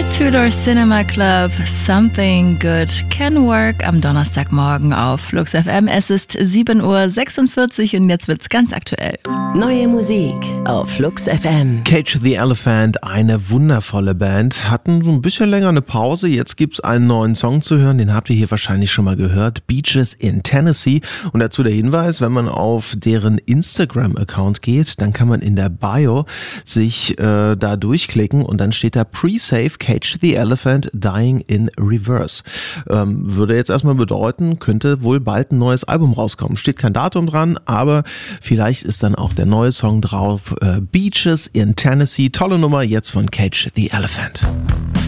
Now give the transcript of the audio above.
Tudor Cinema Club, Something Good Can Work am Donnerstagmorgen auf Flux FM. Es ist 7:46 Uhr und jetzt wird's ganz aktuell. Neue Musik auf Flux FM. Cage the Elephant, eine wundervolle Band, hatten so ein bisschen länger eine Pause. Jetzt gibt's einen neuen Song zu hören, den habt ihr hier wahrscheinlich schon mal gehört. Beaches in Tennessee. Und dazu der Hinweis, wenn man auf deren Instagram-Account geht, dann kann man in der Bio sich da durchklicken und dann steht da Pre-Save Cage the Elephant Dying in Reverse. Würde jetzt erstmal bedeuten, könnte wohl bald ein neues Album rauskommen. Steht kein Datum dran, aber vielleicht ist dann auch der neue Song drauf. Beaches in Tennessee, tolle Nummer jetzt von Cage the Elephant.